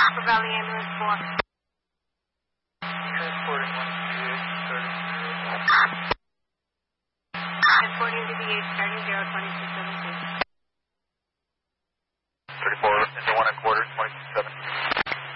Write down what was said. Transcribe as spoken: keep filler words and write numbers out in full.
For Valley Ambulance four. Transporting one two eight, starting zero. Transporting to the eight, starting zero, twenty-two seventeen. thirty-four, into one and quarter, twenty-two seventeen.